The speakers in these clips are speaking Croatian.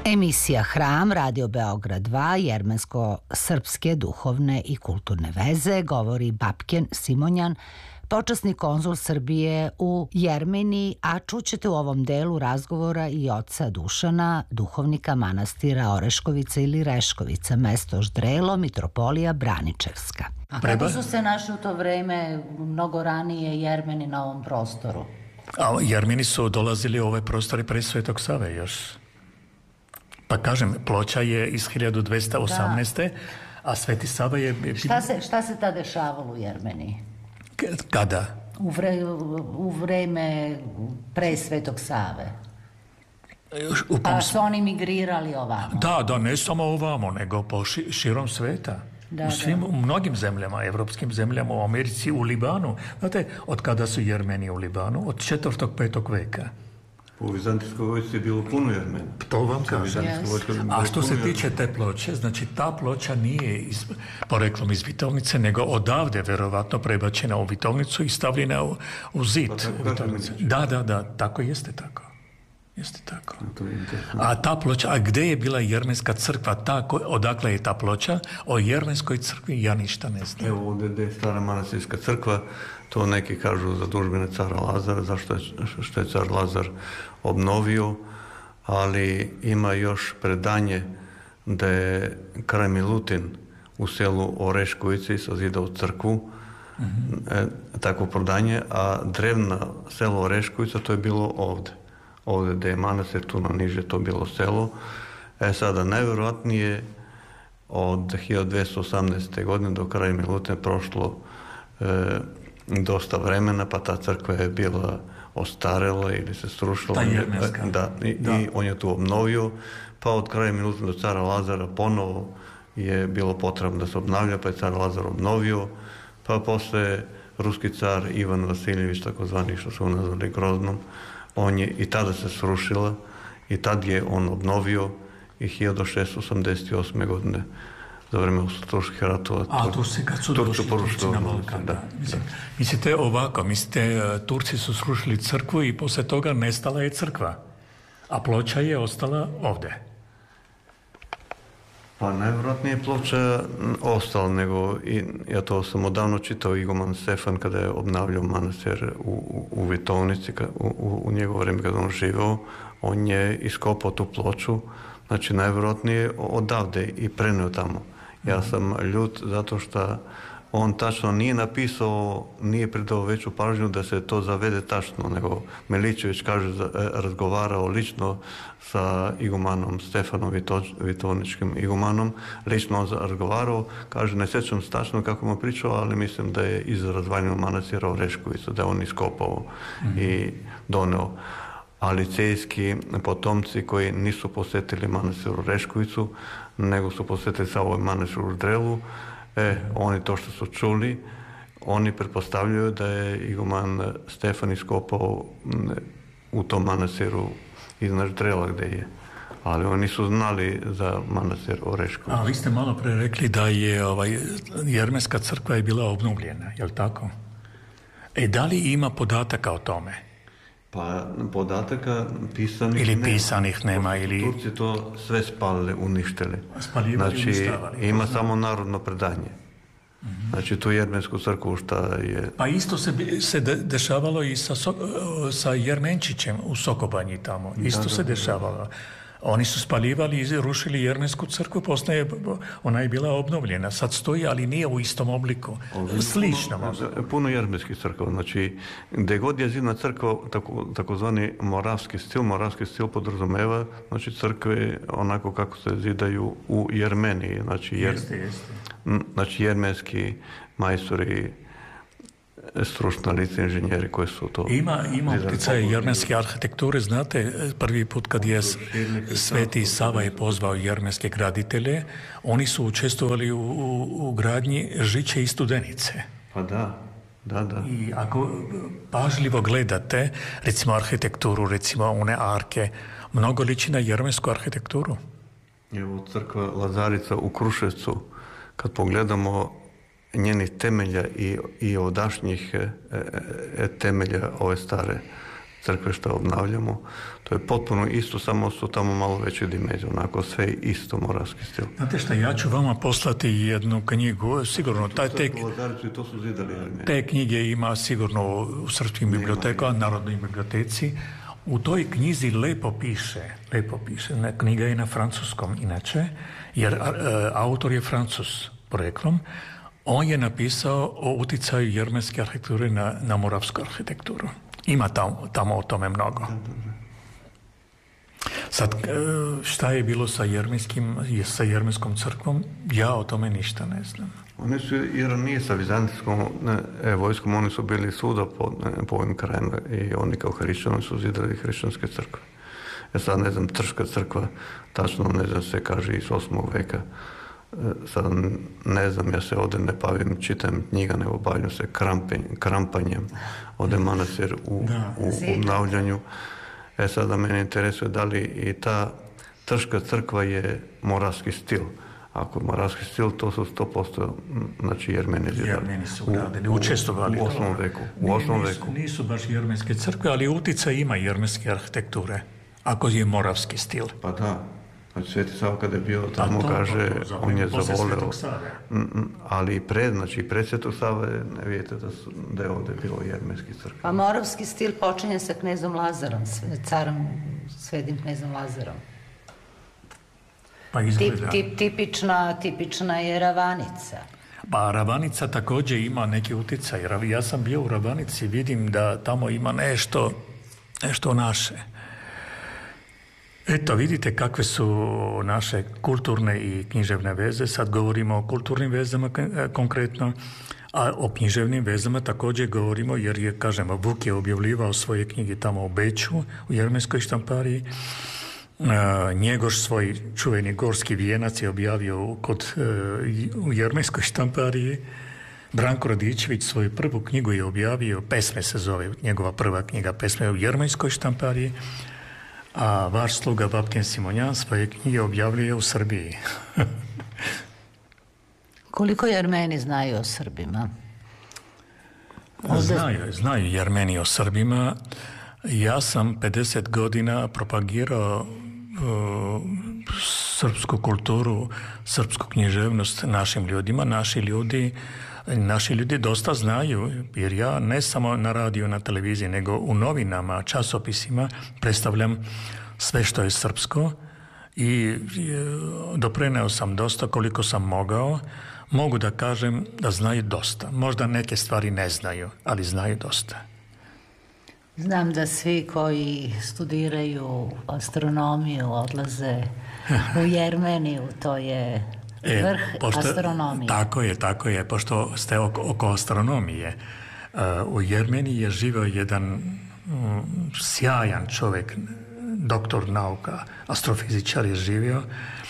Emisija Hram, Radio Beograd 2, jermensko-srpske duhovne i kulturne veze, govori Bapken Simonjan, počasni konzul Srbije u Jermeniji, a čućete u ovom delu razgovora i oca Dušana, duhovnika manastira Oreškovica ili Reškovica, mesto Ždrelo, mitropolija Braničevska. A kako su se našli u to vreme, mnogo ranije, Jermeni na ovom prostoru? Jermeni su dolazili u ove prostore pre Svetog Save još. Pa kažem, Ploča je iz 1218. Da. A Sveti Sava je... Šta se tada dešavalo u Jermeniji? Kada? U vreme pre Svetog Save. Pa su oni migrirali ovamo? Da, ne samo ovamo, nego po širom sveta. U mnogim zemljama, evropskim zemljama, u Americi, u Libanu. Znate, od kada su Jermeni u Libanu? Od 4. 5. veka. U Vizantijskoj vojsci je bilo puno Jermena. To vam kažem. A što se tiče te ploče, znači ta ploča nije poreklom iz Vitovnice, nego odavde verovatno prebačena u Vitovnicu i stavljena u zid. Da, tako jeste tako. Jeste tako. A ta ploča, a gde je bila Jermenska crkva, odakle je ta ploča? O Jermenskoj crkvi ja ništa ne znam. Evo ovdje gde je stara manastirska crkva, to neki kažu za družbene cara Lazara, zašto što je car Lazar obnovio, ali ima još predanje da je kralj Milutin u selu Oreškovici sazidao crkvu, takvo predanje, a drevna selo Oreškovica to je bilo ovdje gdje je manastir, tu na niže to bilo selo. Sada najvjerojatnije od 1218. godine do kraja Milutin prošlo dosta vremena, pa ta crkva je bila ostarela ili se srušila. I on je tu obnovio, pa od kraja Milutina do cara Lazara ponovo je bilo potrebno da se obnavlja, pa je car Lazar obnovio, pa posle ruski car Ivan Vasiljević, takozvani što su nazvali Groznom, on je i tada se srušila i tad je on obnovio i 1688. godine za vreme Turskih ratova. A tu se kad su došli Turci na Balkan. Da. Mislite ovako, Turci su srušili crkvu i posle toga nestala je crkva, a ploča je ostala ovde. Pa najvjerojatnije Ploča ostala, nego ja to sam odavno čitao, iguman Stefan kada je obnavljao manastir u Vitovnici, u njegovo vreme kada on živeo, on je iskopao tu ploču, znači najvjerojatnije odavde i preneo tamo. Ja sam ljut zato što on tačno nije napisao, nije pridao veću pažnju da se to zavede tačno, nego Milićević kaže razgovarao lično sa igumanom Stefanom Vitovničkim igumanom, lično on razgovarao, kaže ne sjećam se tačno kako mu pričao, ali mislim da je iz razvaljenog manastira Oreškovica, da je on iskopao i doneo. A licejski potomci koji nisu posjetili manastir Oreškovicu, nego su posjetili samo ovaj manastir u Ždrelu, oni to što su čuli, oni pretpostavljaju da je iguman Stefan iskopao u tom manastiru iznad Ždrela gdje je. Ali oni nisu znali za manastir Orešković. A vi ste malo pre rekli da je Jermenska crkva je bila obnovljena, je li tako? Da li ima podataka o tome? Pa podataka pisanih ili pisanih nema. Turci to sve spalili, uništili. Znači ima samo narodno predanje. Znači tu Jermensku crkvu šta je... Pa isto se dešavalo i sa Jermenčićem u Sokobanji tamo. Isto se dešavalo. Oni su spaljivali i rušili Jermensku crkvu, poslije ona je bila obnovljena. Sad stoji, ali nije u istom obliku. Slično. Puno jermenskih crkva. Znači, gdje god je zidna crkva, takozvani moravski stil podrazumeva, znači crkve onako kako se zidaju u Jermeniji. Znači, jermenski majstori, stručna lica, inženjeri koji su to... Ima utjecaj jermenske arhitekture, znate, prvi put kad je Sveti Sava je pozvao jermenske graditelje, oni su učestvovali u gradnji Žiče i Studenice. Pa da. I ako pažljivo gledate, recimo arhitekturu, recimo one arke, mnogo liči na jermensku arhitekturu. Evo crkva Lazarica u Kruševcu, kad pogledamo njenih temelja i odašnjih temelja ove stare crkve što obnavljamo. To je potpuno isto, samo su tamo malo veće dimenzije, onako sve isto moravski stil. Znate šta, ja ću vama poslati jednu knjigu, sigurno te knjige ima sigurno u srpskim bibliotekama, Narodnoj biblioteci. U toj knjizi lepo piše, knjiga je na francuskom inače, jer autor je Francuz poreklom. On je napisao o uticaju jermenske arhitekture na moravsku arhitekturu. Ima tamo o tome mnogo. Sad, šta je bilo sa jermenskom crkvom, ja o tome ništa ne znam. Oni su, jer nije sa vizantijskom vojskom, oni su bili svuda po ovim krajima i oni kao hrišćani su zidali hrišćanske crkve. Ja sad ne znam, Trška crkva, tačno ne znam, se kaže iz 8. veka. Sad ne znam, ja se ovdje ne bavim, čitam knjiga, nego bavim se krampanjem. Ovdje manastir u obnavljanju. Sada mene interesuje da li i ta Trška crkva je moravski stil. Ako je moravski stil, to su 100%, znači Jermeni zidali. Jermeni su gradili, učestvovali. U 8. veku. Nisu baš jermenske crkve, ali utjecaj ima jermenske arhitekture, ako je moravski stil. Pa da. Znači, Sveti Sava kada je bio tamo, kaže, on je zavoleo. Ali pred Svetog Save, ne vidite da je ovdje bilo jermenski crkva. Pa moravski stil počinje sa knezom Lazarom, carom Svetim knezom Lazarom. Pa izgleda. Tipična je Ravanica. Pa Ravanica također ima neki utjecaj. Ja sam bio u Ravanici, vidim da tamo ima nešto naše. Eto, vidite kakve su naše kulturne i književne veze. Sad govorimo o kulturnim vezama konkretno, a o književnim vezama također govorimo, jer je, kažemo, Vuk je objavljivao svoje knjige tamo u Beču, u jermenskoj štampariji. Njegoš svoj čuveni Gorski vijenac je objavio u jermenskoj štampariji. Branko Radičević svoju prvu knjigu je objavio, Pesme se zove, njegova prva knjiga Pesme u jermenskoj štampariji. A vaš sluga Baptjen Simonjan svoje knjige objavljuje u Srbiji. Koliko Jermeni znaju o Srbima? Znaju Jermeni o Srbima. Ja sam 50 godina propagirao srpsku kulturu, srpsku književnost našim ljudima. Naši ljudi dosta znaju, jer ja ne samo na radiju, na televiziji, nego u novinama, časopisima predstavljam sve što je srpsko i doprineo sam dosta koliko sam mogao. Mogu da kažem da znaju dosta. Možda neke stvari ne znaju, ali znaju dosta. Znam da svi koji studiraju astronomiju odlaze u Jermeniju, to je vrh astronomije. Tako je, pošto ste oko astronomije. U Jermeniji je živio jedan sjajan čovjek, doktor nauka, astrofizičar je živio,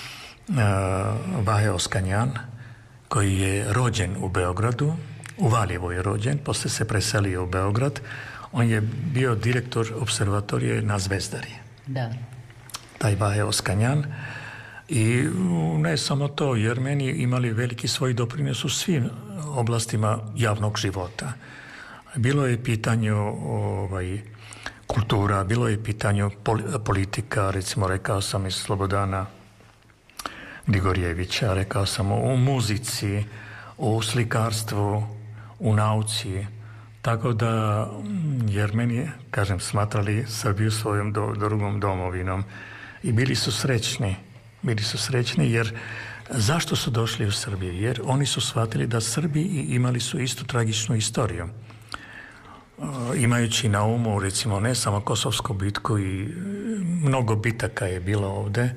Vahe Oskanjan, koji je rođen u Beogradu, u Valjevu je rođen, poslije se preselio u Beograd. On je bio direktor observatorije na Zvezdari. Da. Taj Vahe Oskanjan. I ne samo to, Jermeni imali veliki svoj doprinos u svim oblastima javnog života. Bilo je pitanju kultura, bilo je pitanju politika, recimo rekao sam iz Slobodana Grigorjevića, rekao sam u muzici, u slikarstvu, u nauci. Tako da Jermeni, kažem, smatrali Srbiju svojom drugom domovinom i bili su srećni jer zašto su došli u Srbiju? Jer oni su shvatili da Srbi imali su istu tragičnu istoriju. Imajući na umu, recimo, ne samo Kosovsku bitku i mnogo bitaka je bilo ovdje,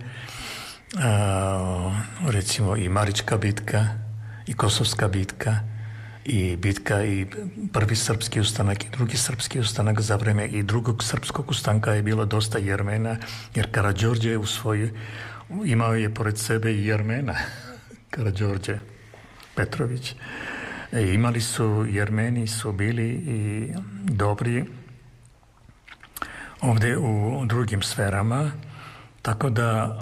recimo i Marička bitka i Kosovska bitka i bitka i prvi srpski ustanak i drugi srpski ustanak. Za vreme i drugog srpskog ustanka je bilo dosta Jermena, jer Karađorđe imao je pored sebe i Jermena, Karađorđe Petrović. Imali su, Jermeni su bili i dobri ovdje u drugim sferama, tako da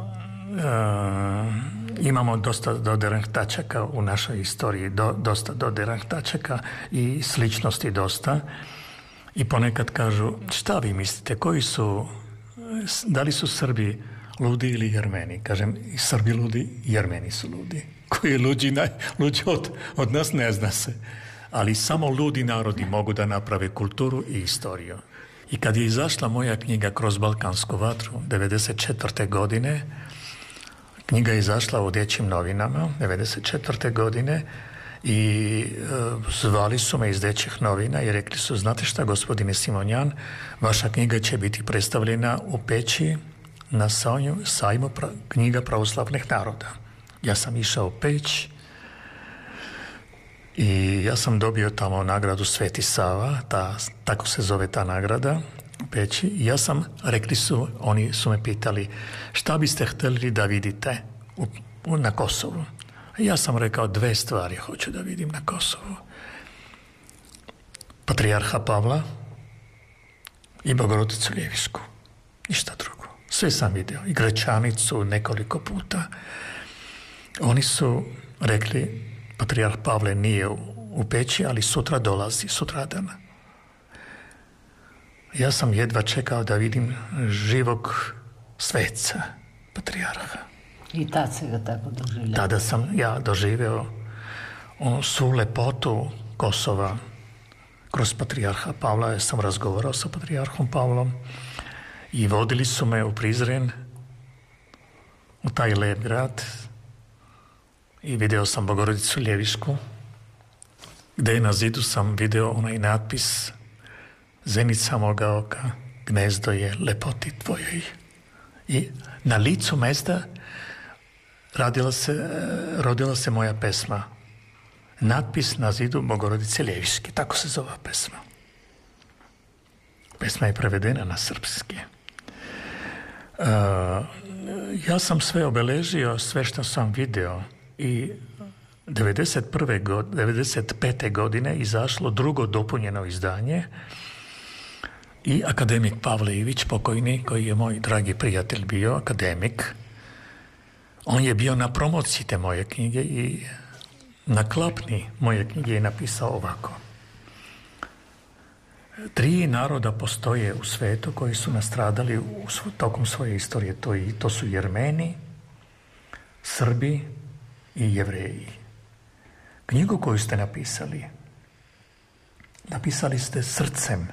imamo dosta dodirnih tačaka u našoj istoriji, dosta dodirnih tačaka i sličnosti dosta. I ponekad kažu, šta vi mislite, da li su Srbi ludi ili Jermeni? Kažem, i Srbi ludi, i Jermeni su ludi. Koji je luđi od nas ne zna se. Ali samo ludi narodi mogu da naprave kulturu i istoriju. I kad je izašla moja knjiga Kroz Balkansku vatru 1994. godine, knjiga je izašla u Dječjim novinama 1994. godine i zvali su me iz Dječjih novina i rekli su, znate šta, gospodine Simonjan, vaša knjiga će biti predstavljena u Peći na sajmu knjiga pravoslavnih naroda. Ja sam išao u Peć i ja sam dobio tamo nagradu Sveti Sava, tako se zove ta nagrada u Peći. I oni su me pitali, šta biste htjeli da vidite na Kosovu? Ja sam rekao, 2 stvari hoću da vidim na Kosovu. Patrijarha Pavla i Bogorodicu Ljevišku. Ništa drugo. Sve sam vidio. I Grečanicu nekoliko puta. Oni su rekli, Patrijarh Pavle nije u Peći, ali sutra dolazi, sutradan. Ja sam jedva čekao da vidim živog sveca, patrijarha. I tad se ga tako doživljava? Tada sam ja doživio svu lepotu Kosova. Kroz patrijarha Pavla ja sam razgovarao sa patrijarhom Pavlom i vodili su me u Prizren, u taj lep grad, i video sam Bogorodicu Ljevišku, gdje na zidu sam video onaj natpis, zenica moga oka, gnezdo je lepoti tvojoj. I na licu mesta rodila se moja pesma. Natpis na zidu Bogorodice Ljeviške, tako se zove pesma. Pesma je prevedena na srpski. Ja sam sve obeležio, sve što sam video, i 95. godine izašlo drugo dopunjeno izdanje i akademik Pavle Ivić, pokojni, koji je moj dragi prijatelj bio, akademik, on je bio na promociji te moje knjige i na klapni moje knjige je napisao ovako. 3 naroda postoje u svijetu koji su nastradali tokom svoje istorije. To su Jermeni, Srbi i Jevreji. Knjigu koju ste napisali ste srcem.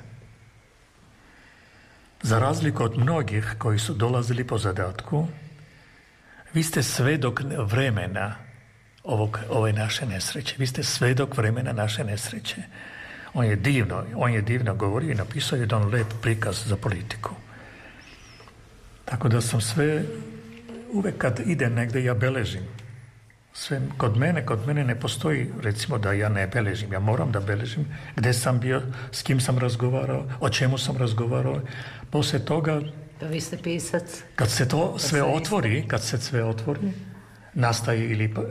Za razliku od mnogih koji su dolazili po zadatku, vi ste svedok vremena ove naše nesreće. Vi ste svedok vremena naše nesreće. On je divno govorio i napisao jedan lep prikaz za politiku. Tako da sam sve, uvek kad idem negdje, ja beležim. Sve, kod mene ne postoji, recimo, da ja ne beležim. Ja moram da beležim gdje sam bio, s kim sam razgovarao, o čemu sam razgovarao. Poslije toga, pa vi ste pisac. Kad se sve otvori, nastaje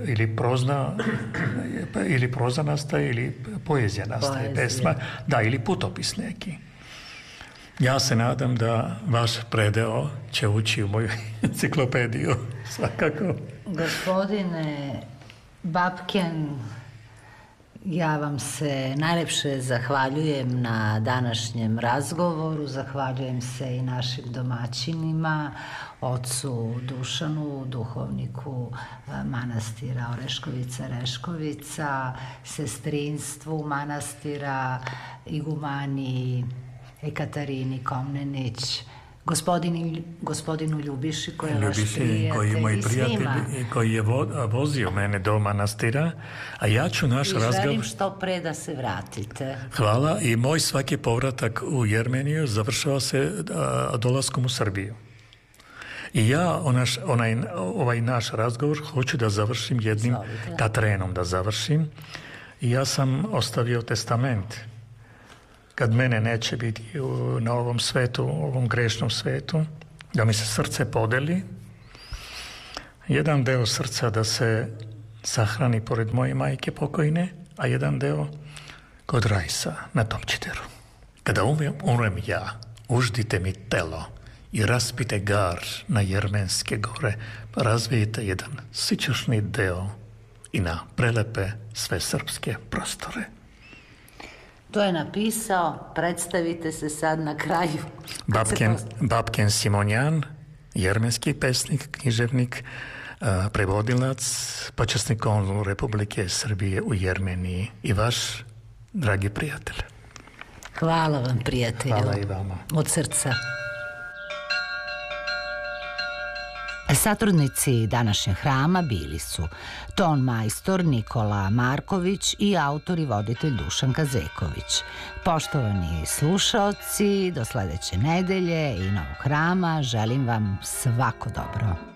ili proza nastaje, ili poezija nastaje, pesma, ili putopis neki. Ja se nadam da vaš predeo će ući u moju enciklopediju, svakako. Gospodine Bapken, ja vam se najlepše zahvaljujem na današnjem razgovoru, zahvaljujem se i našim domaćinima, ocu Dušanu, duhovniku manastira Oreškovica, sestrinstvu manastira, igumani Ekatarini Komnenić, gospodinu Ljubiši koji je vaš prijatelj, koji je moj prijatelj i koji je vozio mene do manastira, a ja ću naš razgovor... Želim što pre da se vratite. Hvala, i moj svaki povratak u Jermeniju završava se dolaskom u Srbiju. I ja ovaj naš razgovor hoću da završim jednim Katrenom da završim. I ja sam ostavio testament. Kad mene neće biti na ovom svetu, ovom grešnom svetu, da mi se srce podeli, jedan deo srca da se sahrani pored moje majke pokojne, a jedan deo kod Rajsa na Topčiteru. Kada umrem ja, uždite mi telo i raspite gar na Jermenske gore, pa razvijete jedan sićušni deo i na prelepe sve srpske prostore. To je napisao, predstavite se sad na kraju. Babken Simonjan, jermenski pesnik, književnik, prevodilac, počasni konzul Republike Srbije u Jermeniji i vaš dragi prijatelj. Hvala vam, prijatelju. Hvala i vama. Od srca. Satrudnici današnjeg hrama bili su ton majstor Nikola Marković i autor i voditelj Dušan Kazeković. Poštovani slušaoci, do sledeće nedelje i novog hrama želim vam svako dobro.